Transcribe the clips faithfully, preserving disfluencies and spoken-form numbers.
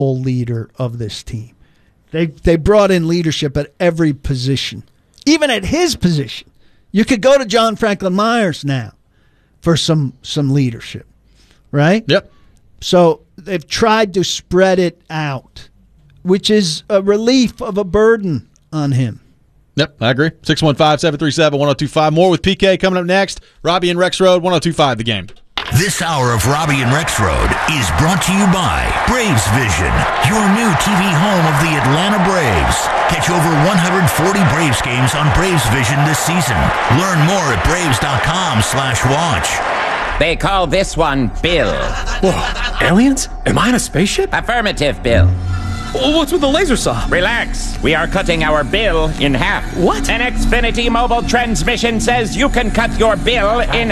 leader of this team. They they brought in leadership at every position, even at his position. You could go to John Franklin Myers now for some some leadership, right? Yep. So they've tried to spread it out, which is a relief of a burden on him. Yep, I agree. six one five, seven three seven, one oh two five. More with P K coming up next. Robbie and Rex Road, one oh two five, The Game. This hour of Robbie and Rex Road is brought to you by Braves Vision, your new T V home of the Atlanta Braves. Catch over one hundred forty Braves games on Braves Vision this season. Learn more at braves.com slash watch. They call this one Bill. Whoa, aliens? Am I in a spaceship? Affirmative, Bill. Well, what's with the laser saw? Relax. We are cutting our bill in half. What? An Xfinity mobile transmission says you can cut your bill in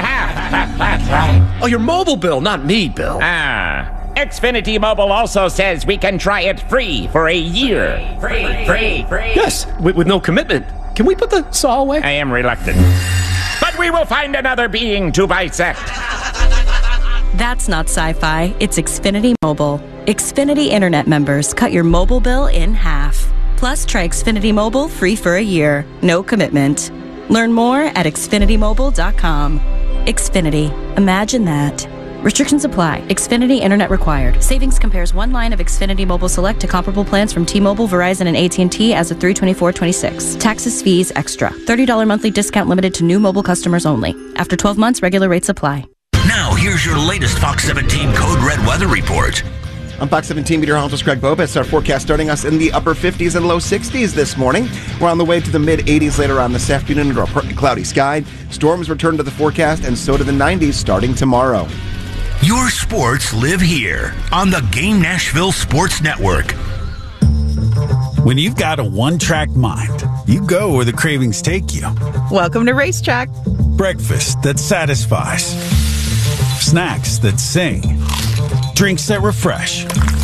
half. Oh, your mobile bill, not me, Bill. Ah. Xfinity Mobile also says we can try it free for a year. Free, free, free. Yes, with, with no commitment. Can we put the saw away? I am reluctant. But we will find another being to bisect. That's not sci-fi. It's Xfinity Mobile. Xfinity Internet members cut your mobile bill in half. Plus, try Xfinity Mobile free for a year. No commitment. Learn more at xfinity mobile dot com. Xfinity. Imagine that. Restrictions apply. Xfinity Internet required. Savings compares one line of Xfinity Mobile Select to comparable plans from T-Mobile, Verizon, and A T and T as of three twenty-four twenty-six. Taxes, fees, extra. thirty dollars monthly discount limited to new mobile customers only. After twelve months, regular rates apply. Now, here's your latest Fox seventeen Code Red weather report. I'm Fox seventeen meteorologist Greg Bobis. Our forecast starting us in the upper fifties and low sixties this morning. We're on the way to the mid-eighties later on this afternoon under a partly cloudy sky. Storms return to the forecast, and so to the nineties starting tomorrow. Your sports live here on the Game Nashville Sports Network. When you've got a one-track mind, you go where the cravings take you. Welcome to Racetrack. Breakfast that satisfies. Snacks that sing. Drinks that refresh.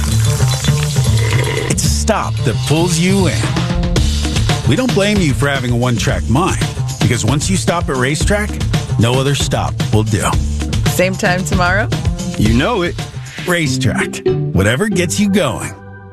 It's a stop that pulls you in. We don't blame you for having a one-track mind, because once you stop at Racetrack, no other stop will do. Same time tomorrow? You know it. Racetrack. Whatever gets you going.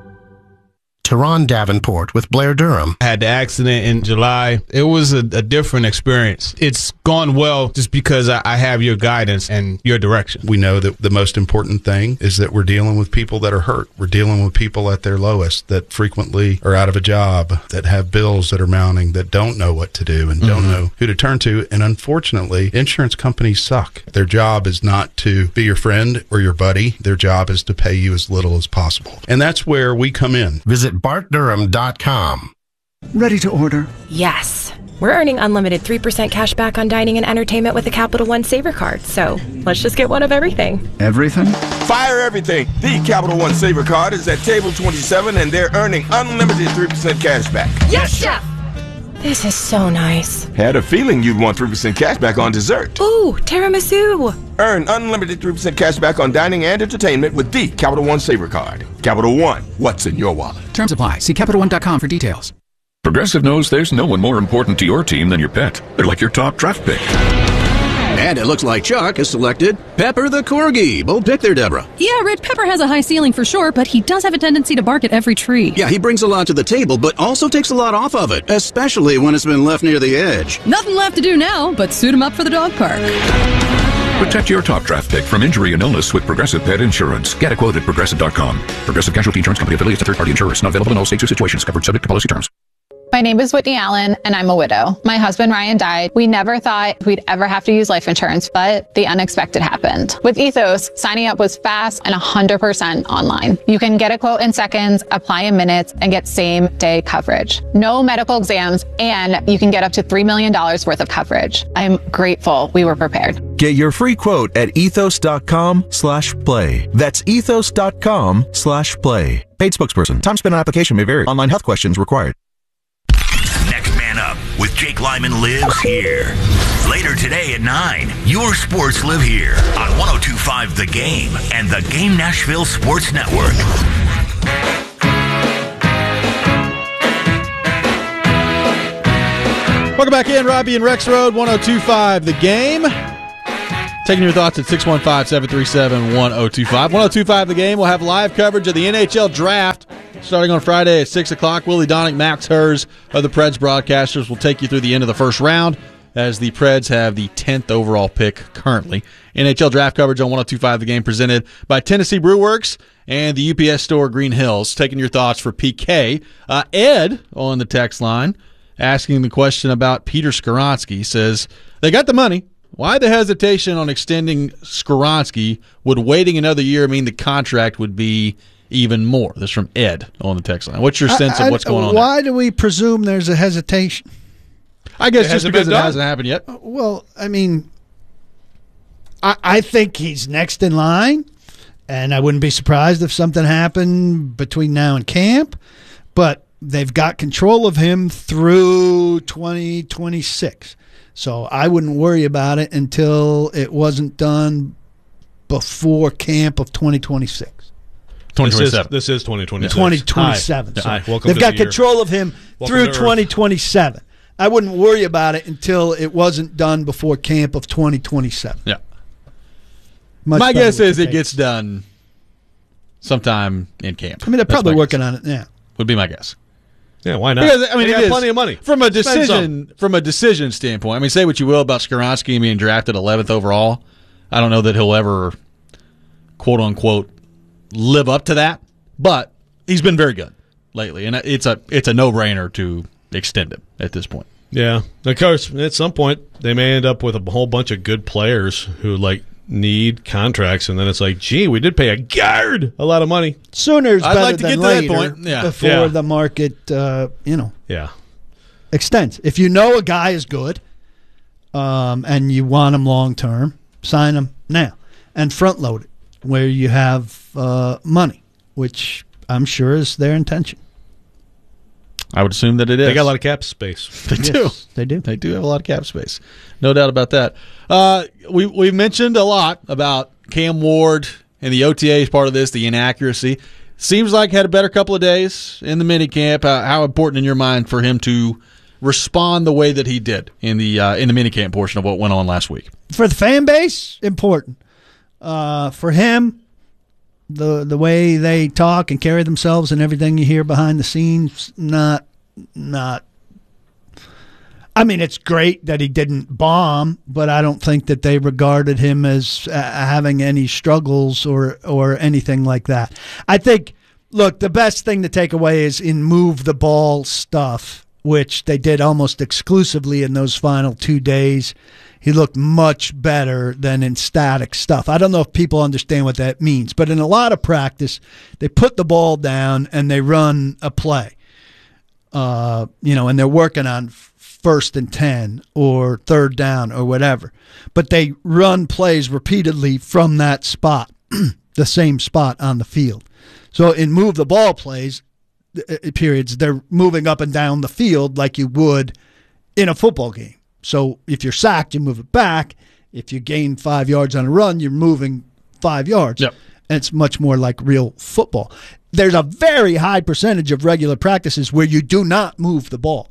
Teron Davenport with Blair Durham. I had the accident in July. It was a, a different experience. It's gone well just because I, I have your guidance and your direction. We know that the most important thing is that we're dealing with people that are hurt. We're dealing with people at their lowest that frequently are out of a job, that have bills that are mounting, that don't know what to do and mm-hmm. don't know who to turn to. And unfortunately, insurance companies suck. Their job is not to be your friend or your buddy. Their job is to pay you as little as possible. And that's where we come in. Visit bart durham dot com. Ready to order? Yes. We're earning unlimited three percent cash back on dining and entertainment with the Capital One Saver Card, so let's just get one of everything. Everything? Fire everything! The Capital One Saver Card is at table twenty-seven, and they're earning unlimited three percent cash back. Yes, Chef! This is so nice. Had a feeling you'd want three percent cash back on dessert. Ooh, tiramisu! Earn unlimited three percent cash back on dining and entertainment with the Capital One Saver Card. Capital One, what's in your wallet? Terms apply. See Capital One dot com for details. Progressive knows there's no one more important to your team than your pet. They're like your top draft pick. And it looks like Chuck has selected Pepper the Corgi. Bold pick there, Deborah. Yeah, Red Pepper has a high ceiling for sure, but he does have a tendency to bark at every tree. Yeah, he brings a lot to the table, but also takes a lot off of it, especially when it's been left near the edge. Nothing left to do now but suit him up for the dog park. Protect your top draft pick from injury and illness with Progressive Pet Insurance. Get a quote at progressive dot com. Progressive Casualty Insurance Company affiliates and third-party insurers. Not available in all states or situations. Covered subject to policy terms. My name is Whitney Allen, and I'm a widow. My husband, Ryan, died. We never thought we'd ever have to use life insurance, but the unexpected happened. With Ethos, signing up was fast and one hundred percent online. You can get a quote in seconds, apply in minutes, and get same-day coverage. No medical exams, and you can get up to three million dollars worth of coverage. I'm grateful we were prepared. Get your free quote at ethos.com slash play. That's ethos.com slash play. Paid spokesperson. Time spent on application may vary. Online health questions required. Next Man Up with Jake Lyman lives here. Later today at nine, your sports live here on one oh two point five The Game and the Game Nashville Sports Network. Welcome back in, Robbie and Rex Road, one oh two point five The Game. Taking your thoughts at six one five, seven three seven, one oh two five. one oh two five The Game. We'll have live coverage of the N H L Draft starting on Friday at six o'clock. Willie Donick, Max Hers of the Preds broadcasters will take you through the end of the first round as the Preds have the tenth overall pick currently. N H L Draft coverage on one oh two five The Game presented by Tennessee Brew Works and the U P S store Green Hills. Taking your thoughts for P K. Uh, Ed on the text line asking the question about Peter Skoronski says, they got the money. Why the hesitation on extending Skoronski? Would waiting another year mean the contract would be even more? This is from Ed on the text line. What's your sense I, I, of what's going on Why there? do we presume there's a hesitation? I guess It just hasn't because been it done. hasn't happened yet. Well, I mean, I, I think he's next in line, and I wouldn't be surprised if something happened between now and camp, but they've got control of him through twenty twenty-six. So I wouldn't worry about it until it wasn't done before camp of twenty twenty-six. twenty twenty-seven. This is, this is twenty twenty-six. twenty twenty-seven. Hi. So Hi. Welcome they've to got the year. control of him Welcome through to Earth. twenty twenty-seven. I wouldn't worry about it until it wasn't done before camp of twenty twenty-seven. Yeah. Much My better guess with is the it pace. gets done sometime in camp. I mean, they're That's probably my working guess. on it now. Would be my guess. Yeah, why not? Because, I mean, They it got is- plenty of money. From a Spend some. decision from a decision standpoint. I mean, say what you will about Skoronski being drafted eleventh overall. I don't know that he'll ever, quote unquote, live up to that. But he's been very good lately, and it's a it's a no brainer to extend him at this point. Yeah. Of course, at some point, they may end up with a whole bunch of good players who, like, need contracts, and then it's like, gee, we did pay a guard a lot of money. Sooner is I'd better like to than get to that later point. Yeah. before Yeah. the market, uh, you know, Yeah. extends. If you know a guy is good um, and you want him long term, sign him now and front load it where you have uh, money, which I'm sure is their intention. I would assume that it is. They got a lot of cap space. They do. Yes, they do. They do have a lot of cap space. No doubt about that. Uh, we we mentioned a lot about Cam Ward and the O T A is part of this, the inaccuracy. Seems like had a better couple of days in the minicamp. Uh, how important in your mind for him to respond the way that he did in the uh, in the minicamp portion of what went on last week? For the fan base, important. Uh, for him, the the way they talk and carry themselves and everything you hear behind the scenes, not not. I mean, it's great that he didn't bomb, but I don't think that they regarded him as uh, having any struggles or or anything like that. I think, look, the best thing to take away is in move the ball stuff, which they did almost exclusively in those final two days. He looked much better than in static stuff. I don't know if people understand what that means, but in a lot of practice, they put the ball down and they run a play. Uh, you know, and they're working on first and ten or third down or whatever. But they run plays repeatedly from that spot, the same spot on the field. So in move the ball plays, uh, periods, they're moving up and down the field like you would in a football game. So if you're sacked, you move it back. If you gain five yards on a run, you're moving five yards. Yep. And it's much more like real football. There's a very high percentage of regular practices where you do not move the ball.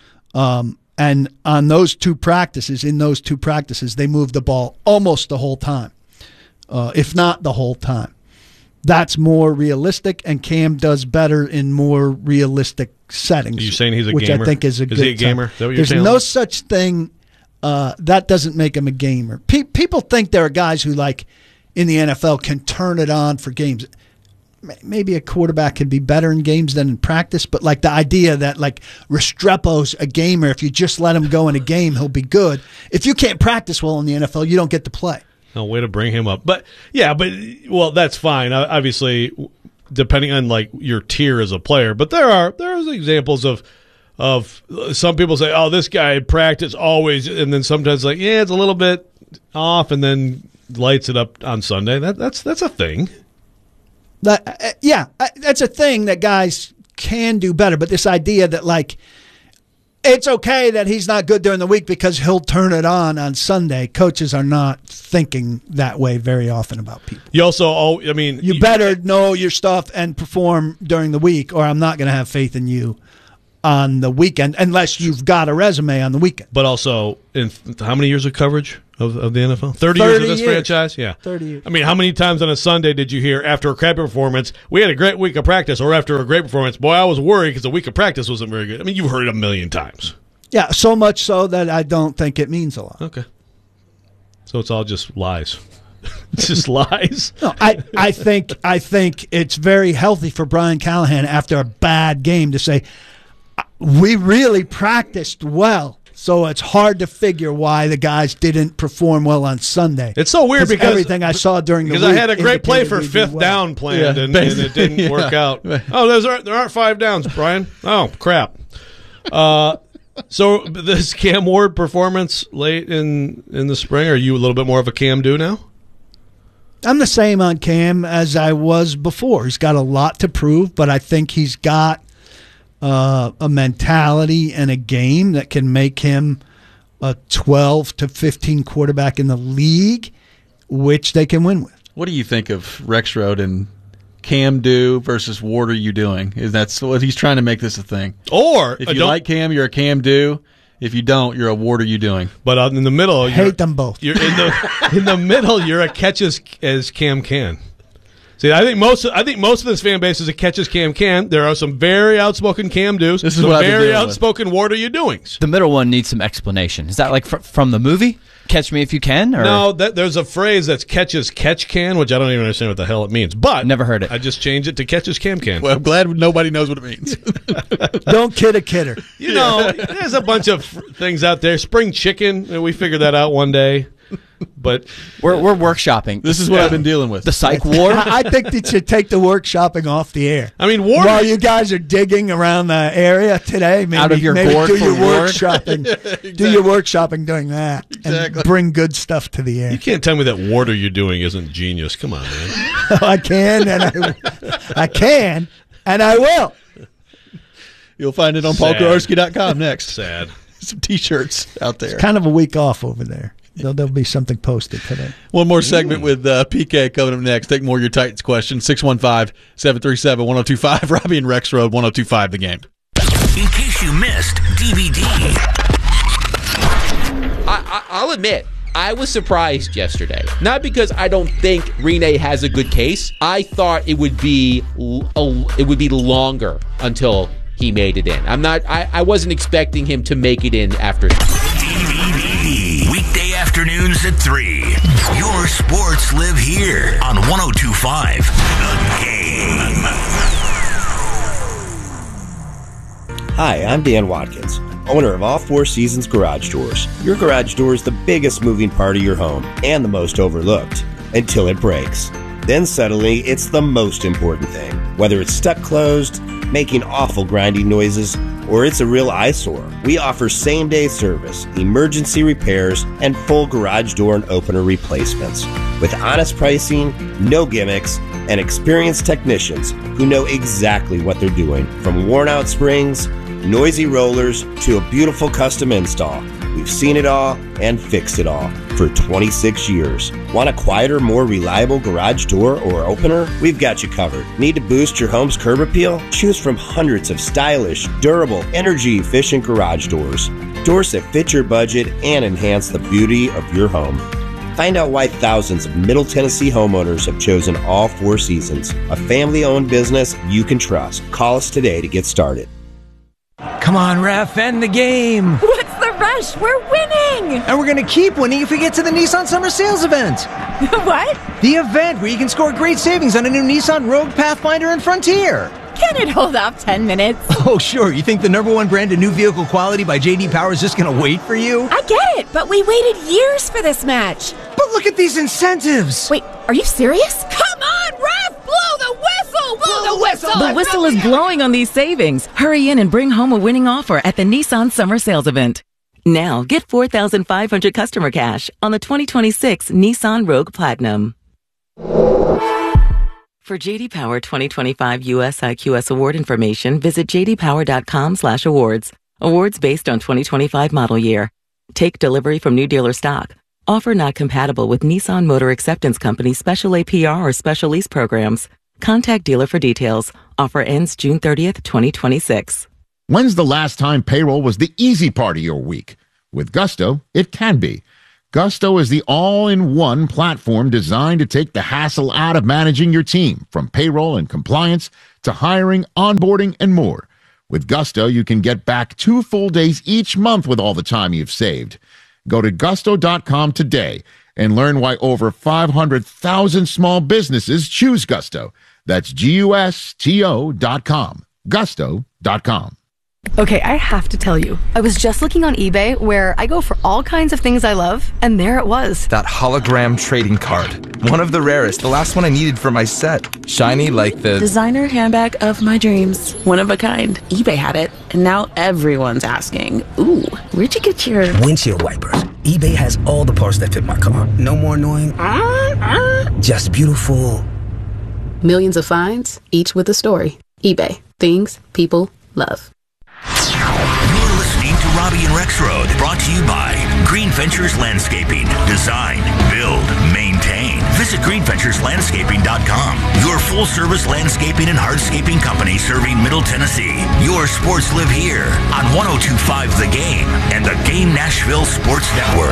Um, and on those two practices, in those two practices, they move the ball almost the whole time, uh, if not the whole time. That's more realistic, and Cam does better in more realistic settings. Are you saying he's a which gamer? I think is a Is good he a gamer? sign. Is that what you're There's telling no me? such thing. Uh, that doesn't make him a gamer. Pe- people think there are guys who, like, in the N F L can turn it on for games. Maybe a quarterback can be better in games than in practice, but like the idea that like Restrepo's a gamer, if you just let him go in a game, he'll be good. If you can't practice well in the N F L, you don't get to play. No way to bring him up. But yeah, but well, that's fine. Uh, Obviously, depending on like your tier as a player, but there are there are examples of of some people say, "Oh, this guy practice always," and then sometimes like, "Yeah, it's a little bit off," and then lights it up on Sunday. That that's that's a thing. That, uh, yeah, uh, that's a thing that guys can do better. But this idea that like it's okay that he's not good during the week because he'll turn it on on Sunday. Coaches are not thinking that way very often about people. You also, oh, I mean, You better know your stuff and perform during the week, or I'm not going to have faith in you on the weekend unless you've got a resume on the weekend. But also, in how many years of coverage of, of the N F L? thirty, thirty years of this years. franchise? Yeah. thirty years. I mean, how many times on a Sunday did you hear after a crappy performance, we had a great week of practice, or after a great performance, boy, I was worried because the week of practice wasn't very good? I mean, you've heard it a million times. Yeah, so much so that I don't think it means a lot. Okay. So it's all just lies. It's just lies. No, I, I think I think it's very healthy for Brian Callahan after a bad game to say, we really practiced well, so it's hard to figure why the guys didn't perform well on Sunday. It's so weird because everything I saw during the week because I had a great play for indicated we fifth did well. down planned, Yeah, and, and it didn't yeah. work out. Oh, there's aren't, there aren't five downs, Brian. Oh, crap. Uh, so this Cam Ward performance late in, in the spring, are you a little bit more of a Cam do now? I'm the same on Cam as I was before. He's got a lot to prove, but I think he's got uh, a mentality and a game that can make him a twelve to fifteen quarterback in the league, which they can win with. What do you think of Rexrode and Cam do versus Ward are you doing? Is that's what he's trying to make this a thing? Or if uh, you don't- like Cam, you're a Cam do. If you don't, you're a Ward are you doing? But uh, in the middle, I hate them both. You're in the in the middle. You're a catch as, as Cam can. See, I think most I think most of this fan base is a catch as Cam can. There are some very outspoken Cam do's. This is some what I've been very dealing with. outspoken What are you doings? The middle one needs some explanation. Is that like fr- from the movie? Catch Me If You Can? Or? No, that, there's a phrase that's catch as catch can, which I don't even understand what the hell it means. But never heard it. I just changed it to catch as Cam can. Well, I'm glad nobody knows what it means. Don't kid a kidder. You know, there's a bunch of f- things out there. Spring chicken, and we figured that out one day. But We're we're workshopping. This is what I've been dealing with. The psych ward. I I think that you take the workshopping off the air. I mean, Ward, While you guys are digging around the area today, maybe, Out of your maybe gourd do for your Ward. workshopping. Yeah, Do exactly. your workshopping doing that. Exactly. And bring good stuff to the air. you can't tell me that What are you doing isn't genius. Come on, man. I can and I, I can and I will. You'll find it on Sad. paul kowarski dot com next. Sad. Some T-shirts out there. Kind of a week off over there. There'll, there'll be something posted today. One more segment with uh, P K coming up next. Take more of your Titans questions. six one five, seven three seven, one oh two five. Robbie and Rex Road, one oh two five The Game. In case you missed D V D. I, I, I'll admit, I was surprised yesterday. Not because I don't think Rene has a good case. I thought it would be l- a, it would be longer until he made it in. I'm not. I, I wasn't expecting him to make it in after. D V D. Weekday afternoons at three. Your sports live here on one oh two five The Game. Hi, I'm Dan Watkins, owner of All Four Seasons Garage Doors. Your garage door is the biggest moving part of your home and the most overlooked until it breaks. Then suddenly, it's the most important thing. Whether it's stuck closed, making awful grinding noises, or it's a real eyesore, we offer same-day service, emergency repairs, and full garage door and opener replacements. With honest pricing, no gimmicks, and experienced technicians who know exactly what they're doing. From worn-out springs, noisy rollers, to a beautiful custom install. We've seen it all and fixed it all for twenty-six years. Want a quieter, more reliable garage door or opener? We've got you covered. Need to boost your home's curb appeal? Choose from hundreds of stylish, durable, energy-efficient garage doors. Doors that fit your budget and enhance the beauty of your home. Find out why thousands of Middle Tennessee homeowners have chosen All Four Seasons, a family-owned business you can trust. Call us today to get started. Come on, ref, end the game. What's the rush? We're winning! And we're going to keep winning if we get to the Nissan Summer Sales Event. What? The event where you can score great savings on a new Nissan Rogue, Pathfinder, and Frontier. Can it hold off ten minutes? Oh, sure. You think the number one brand of new vehicle quality by J D Power is just going to wait for you? I get it, but we waited years for this match. But look at these incentives. Wait, are you serious? Come on, ref! Blow the whistle! Blow the whistle! The whistle is blowing on these savings. Hurry in and bring home a winning offer at the Nissan Summer Sales Event. Now, get four thousand five hundred dollars customer cash on the twenty twenty-six Nissan Rogue Platinum. For J D Power twenty twenty-five U S I Q S award information, visit j d power dot com slash awards. Awards based on twenty twenty-five model year. Take delivery from new dealer stock. Offer not compatible with Nissan Motor Acceptance Company special A P R or special lease programs. Contact dealer for details. Offer ends June thirtieth, twenty twenty-six. When's the last time payroll was the easy part of your week? With Gusto, it can be. Gusto is the all-in-one platform designed to take the hassle out of managing your team, from payroll and compliance to hiring, onboarding, and more. With Gusto, you can get back two full days each month with all the time you've saved. Go to gusto dot com today and learn why over five hundred thousand small businesses choose Gusto. That's G U S T O dot com. gusto dot com. Okay, I have to tell you, I was just looking on eBay where I go for all kinds of things I love, and there it was. That hologram trading card. One of the rarest, the last one I needed for my set. Shiny like the... designer handbag of my dreams. One of a kind. eBay had it, and now everyone's asking, ooh, where'd you get your... windshield wipers. eBay has all the parts that fit my car. No more annoying... just beautiful. Millions of finds, each with a story. eBay. Things people love. You're listening to Robbie and Rex Road, brought to you by Green Ventures Landscaping. Design, build, maintain. Visit green ventures landscaping dot com. Your full-service landscaping and hardscaping company serving Middle Tennessee. Your sports live here on one oh two point five The Game and the Game Nashville Sports Network.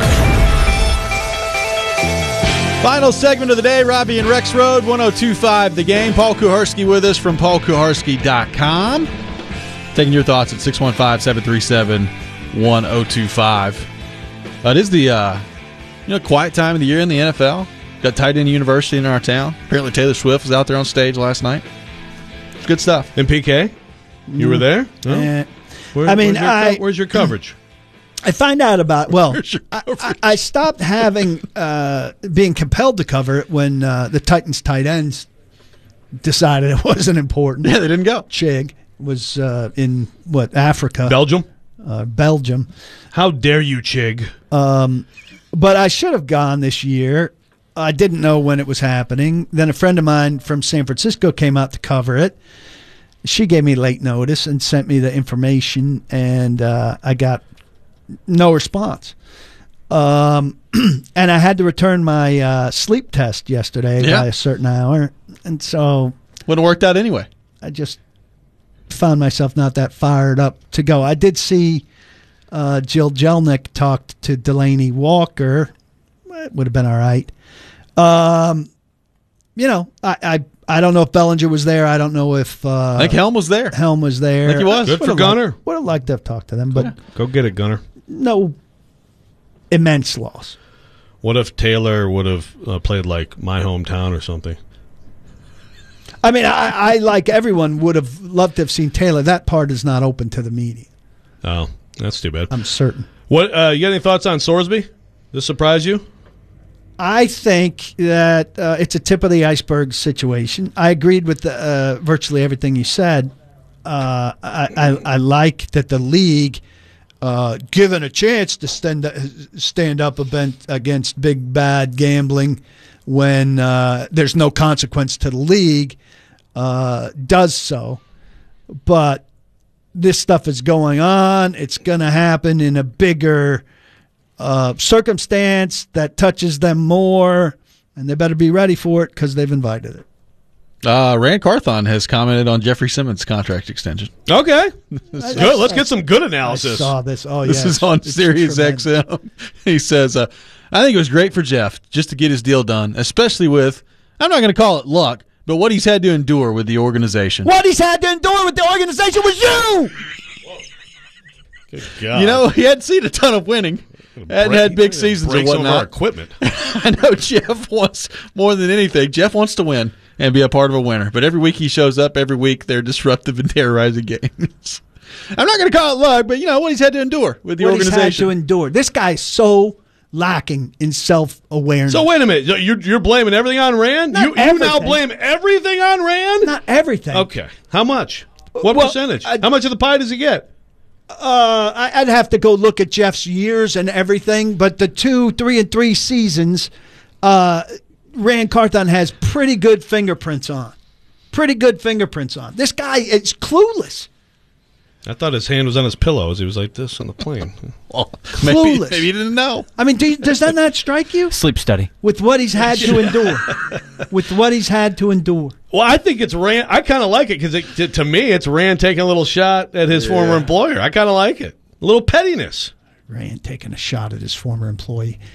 Final segment of the day, Robbie and Rex Road, one oh two point five The Game. Paul Kuharsky with us from paul kuharsky dot com. Taking your thoughts at six one five, seven three seven, one oh two five. Uh, it is the uh, you know quiet time of the year in the N F L. Got Tight End University in our town. Apparently Taylor Swift was out there on stage last night. It's good stuff. And P K, you were there? No? Eh. Where, I mean, where's your, I, co- where's your coverage? I find out about, well, I, I, I stopped having, uh, being compelled to cover it when uh, the Titans tight ends decided it wasn't important. Yeah, they didn't go. Chig was uh, in, what, Africa? Belgium? Uh, Belgium. How dare you, Chig? Um, but I should have gone this year. I didn't know when it was happening. Then a friend of mine from San Francisco came out to cover it. She gave me late notice and sent me the information, and uh, I got no response. Um, and I had to return my uh, sleep test yesterday yeah. by a certain hour. And so... Wouldn't have worked out anyway. I just found myself not that fired up to go. I did see uh, Jill Jelnick talked to Delaney Walker. It would have been all right. Um, you know, I, I I don't know if Bellinger was there. I don't know if uh, I think Helm was there. Helm was there. I think he was. Good for Gunner. Would have liked to have talked to them, but yeah. Go get it, Gunner. No immense loss. What if Taylor would have uh, played like My Hometown or something? I mean, I, I like everyone would have loved to have seen Taylor. That part is not open to the media. Oh, that's too bad. I'm certain. What uh, you got any thoughts on Sorsby? This surprise you? I think that uh, it's a tip of the iceberg situation. I agreed with the, uh, virtually everything you said. Uh, I, I, I like that the league, uh, given a chance to stand stand up against big bad gambling when uh, there's no consequence to the league, uh, does so. But this stuff is going on. It's going to happen in a bigger uh, circumstance that touches them more, and they better be ready for it because they've invited it. Uh, Rand Carthon has commented on Jeffrey Simmons' contract extension. Okay. Good. Let's get some good analysis. I saw this. Oh, This yeah, is on it's Sirius X M. He says, uh, I think it was great for Jeff just to get his deal done, especially with, I'm not going to call it luck, but what he's had to endure with the organization. What he's had to endure with the organization was you! Good God. You know, he hadn't seen a ton of winning. Hadn't had big seasons or break some of our whatnot. equipment. I know Jeff wants, more than anything, Jeff wants to win and be a part of a winner. But every week he shows up, every week they're disruptive and terrorizing games. I'm not going to call it luck, but you know what he's had to endure with the what organization. He's had to endure. This guy's so lacking in self-awareness. So wait a minute. You're, you're blaming everything on Rand? Not You, you everything. now blame everything on Rand? Not everything. Okay. How much? What Well, percentage? I- How much of the pie does he get? Uh, I- I'd have to go look at Jeff's years and everything, but the two, three, and three seasons, uh, Rand Carthon has pretty good fingerprints on. Pretty good fingerprints on. This guy is clueless. I thought his hand was on his pillow as he was like this on the plane. Well, maybe, Clueless. maybe he didn't know. I mean, do you, does that not strike you? Sleep study. With what he's had to endure. With what he's had to endure. Well, I think it's Rand. I kind of like it because to, to me, it's Rand taking a little shot at his Yeah. former employer. I kind of like it. A little pettiness. Rand taking a shot at his former employee.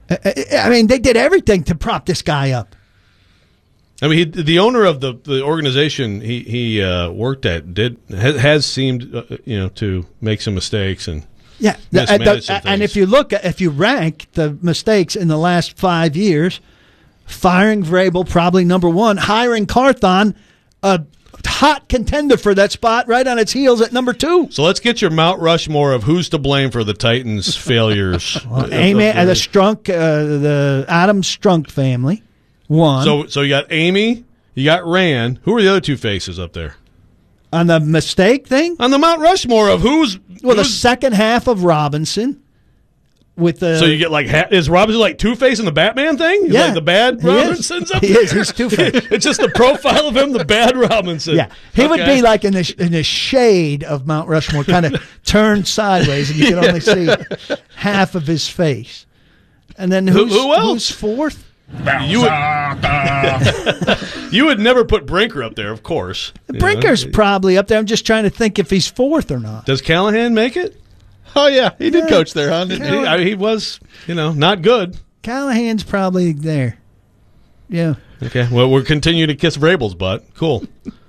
I mean, they did everything to prop this guy up. I mean, he, the owner of the, the organization he he uh, worked at did has, has seemed uh, you know to make some mistakes and yeah. mismanage some And if you look, at, if you rank the mistakes in the last five years, firing Vrabel probably number one, hiring Carthon, a hot contender for that spot, right on its heels at number two. So let's get your Mount Rushmore of who's to blame for the Titans' failures. Well, Amy, uh, the Strunk, uh, the Adams Strunk family. One. So, so you got Amy, you got Rand. Who are the other two faces up there on the mistake thing? On the Mount Rushmore of who's well, who's, the second half of Robinson with the. So you get like is Robinson like Two Face in the Batman thing? Yeah, like the bad he Robinson's is. up he there. Is. He's Two Face. It's just the profile of him, the bad Robinson. Yeah, he okay. would be like in the in the shade of Mount Rushmore, kind of turned sideways, and you can only see half of his face. And then who's, who, who else? Who's fourth? You would, you would never put Brinker up there, of course. Brinker's you know? probably up there. I'm just trying to think if he's fourth or not. Does Callahan make it? Oh, yeah. He did yeah. coach there, huh? Didn't he? I mean, he was, you know, not good. Callahan's probably there. Yeah. Okay. Well, we'll continue to kiss Vrabel's butt. Cool.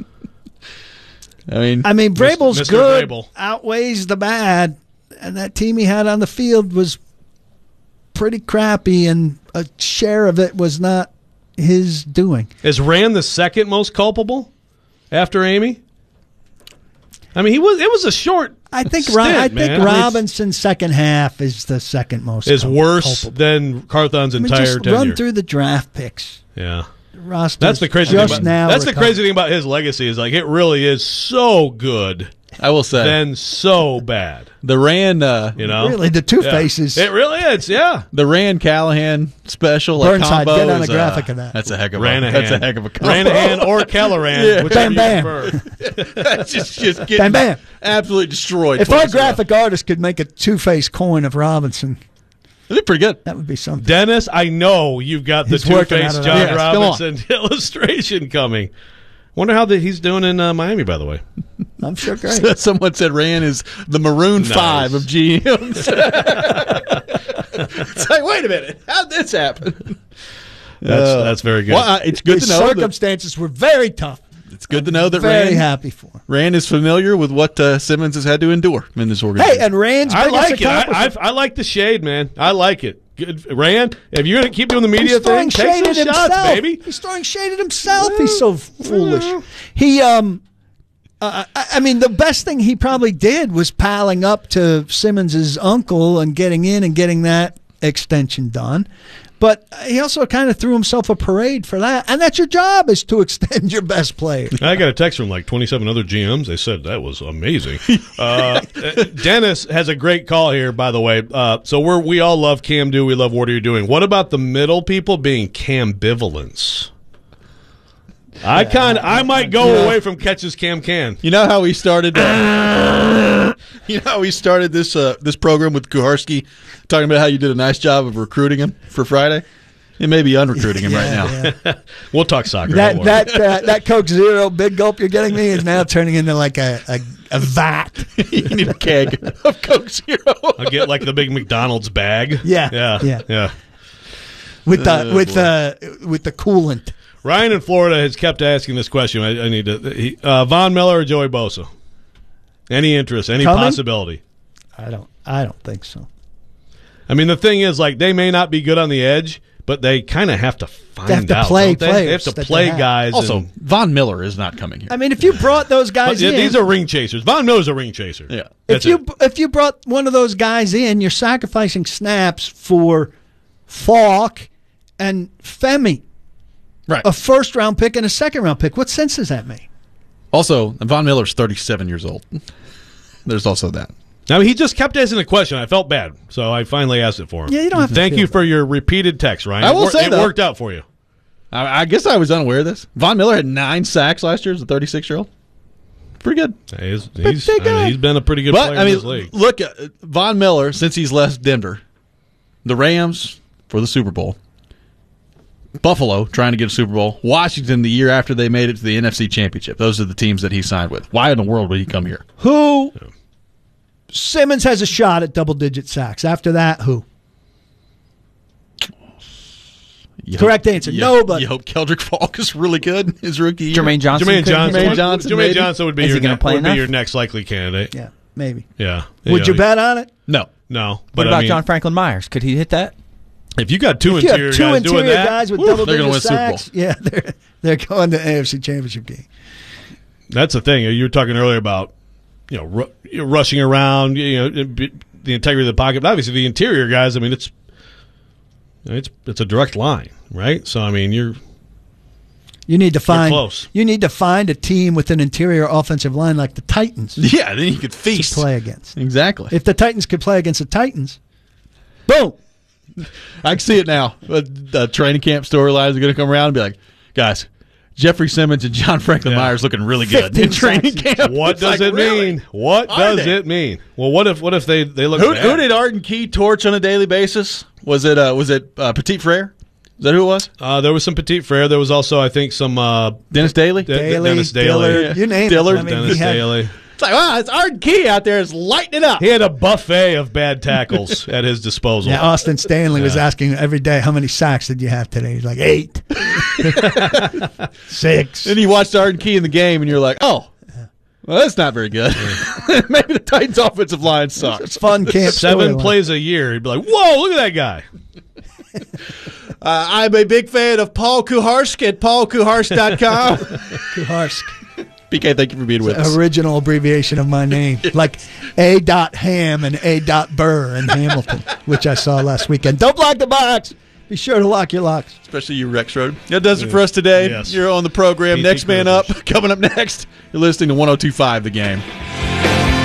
I mean, I mean, Vrabel's Mister good Vrabel. outweighs the bad, and that team he had on the field was pretty crappy, and a share of it was not his doing. Is Rand the second most culpable after Amy? I mean, he was. It was a short. I think. Stint, I think man. Robinson's second half is the second most. Is cul- worse culpable. than Carthon's I mean, entire just tenure. run through the draft picks. Yeah. The roster's That's the crazy just thing. About, now that's the recovering. crazy thing about his legacy is like it really is so good. I will say, then so bad. The Rand, uh, you know, really the two yeah. faces. It really is. Yeah, the Rand Callahan special like Burnside, combo get on is, a graphic uh, of that. That's a heck of a Ranahan. that's a heck of a combo. Ranahan or Callahan, Yeah. whichever Bam, you bam. prefer. That's just just getting Bam, bam. absolutely destroyed. If our twice in a row. graphic artist could make a two-face coin of Robinson, It'd be pretty good. That would be something. Dennis, I know you've got the He's working two-faced on it. John Yes, come on. Robinson illustration coming. Wonder how the, he's doing in uh, Miami, by the way. I'm sure great. Someone said Rand is the Maroon Nice. Five of G Ms. It's like, wait a minute, how'd this happen? That's Uh, that's very good. Well, uh, it's good His to know. That, circumstances were very tough. it's good to know that Very Rand, happy for him. Rand is familiar with what uh, Simmons has had to endure in this organization. Hey, and Rand's I biggest like it. I, accomplishment- I, I like the shade, man. I like it. Good, Rand, if you're going to keep doing the media He's throwing thing, take shade some at shots, himself. baby. He's throwing shade at himself. He's so foolish. He, um, uh, I, I mean, the best thing he probably did was palling up to Simmons's uncle and getting in and getting that extension done. But he also kind of threw himself a parade for that. And that's your job, is to extend your best player. I got a text from like twenty-seven other G Ms. They said that was amazing. uh, Dennis has a great call here, by the way. Uh, so we're we all love Cam Do. We love what are you doing. What about the middle people being Cambivalence? I kind of I might go Yeah. away from catches Cam Can. You know how we started? Uh, you know how we started this uh, this program with Kuharski talking about how you did a nice job of recruiting him for Friday. It may be unrecruiting him right now. Yeah. We'll talk soccer. That don't worry. that uh, that Coke Zero big gulp you're getting me is now turning into like a, a, a vat. You need a keg of Coke Zero. I'll get like the big McDonald's bag. Yeah, yeah, yeah. yeah. With the Oh, with boy. uh, with the coolant. Ryan in Florida has kept asking this question. I, I need to. He, uh, Von Miller or Joey Bosa? Any interest? Any Coming? possibility? I don't I don't think so. I mean, the thing is, like, they may not be good on the edge, but they kind of have to find They have to out. play don't they? They have players to that play they have. guys. Also, and- Von Miller is not coming here. I mean, if you brought those guys Yeah, in, these are ring chasers. Von Miller's a ring chaser. Yeah. if That's you it. if you brought one of those guys in, you're sacrificing snaps for Falk and Femi, Right. a first round pick and a second round pick. What sense does that make? Also, Von Miller's thirty-seven years old. There's also that. Now, he just kept asking the question. I felt bad, so I finally asked it for him. Yeah, you don't have to Thank feel you for your repeated text, Ryan. I will it wor- say, it though- worked out for you. I, I guess I was unaware of this. Von Miller had nine sacks last year as a thirty-six-year-old. Pretty good. He's, he's, I mean, he's been a pretty good But, player I mean, in this league. look, uh, Von Miller, since he's left Denver, the Rams for the Super Bowl, Buffalo trying to get a Super Bowl, Washington the year after they made it to the N F C Championship. Those are the teams that he signed with. Why in the world would he come here? Who? Simmons has a shot at double digit sacks. After that, who? You Correct hope, answer. You, Nobody. You hope Keldrick Falk is really good his rookie year. Jermaine Johnson. Jermaine Johnson. Jermaine Johnson, Jermaine maybe? Johnson would be Is he your gonna ne- play would be enough? your next likely candidate. Yeah, maybe. Yeah. Would Yeah, you bet on it? No. No. What But about I mean, John Franklin Myers? Could he hit that? If you got two If you interior have two guys doing interior that, guys with whew, double they're gonna digit win Super Bowl. sacks, yeah, they're they're going to A F C Championship game. that's the thing. You were talking earlier about you know ru- you're rushing around, you know, the integrity of the pocket. But obviously, the interior guys. I mean, it's it's it's a direct line, right? So I mean, you're You need to find close. you need to find a team with an interior offensive line like the Titans Yeah, then you could to feast. play against. Exactly. If the Titans could play against the Titans, boom. I can see it now. Uh, The training camp storylines are going to come around and be like, guys, Jeffrey Simmons and John Franklin Yeah. Myers looking really good fifteen in training sacks. camp. What It's does like, it really? mean? What Are does they? it mean? Well, what if what if they they look Who, bad? who did Arden Key torch on a daily basis? Was it uh, was it uh, Petit Frere? Is that who it was? Uh, there was some Petit Frere. There was also, I think, some uh, Dennis Daly? De- Daly, Dennis Daly. Dillard, Yeah. you name Dillard, it. I mean, Dennis he had, Daly. It's like, wow, it's Arden Key out there is lighting it up. He had a buffet of bad tackles at his disposal. Yeah, Austin Stanley was Yeah. asking every day, how many sacks did you have today? He's like, eight. Six. Then you watched Arden Key in the game, and you're like, oh, well, that's not very good. Maybe the Titans' offensive line sucks. It's fun camp Seven storyline. plays a year. He'd be like, whoa, look at that guy. Uh, I'm a big fan of Paul Kuharsk at paul kuharsk dot com. Kuharsk. B K, thank you for being with us. Original abbreviation of my name. Like A. Dot Ham and A. Dot Burr in Hamilton, which I saw last weekend. Don't block the box. Be sure to lock your locks. Especially you, Rex Road. That does it for us today. Yes. You're on the program. P T Next man up. Curtis. Coming up next, you're listening to one oh two point five The Game.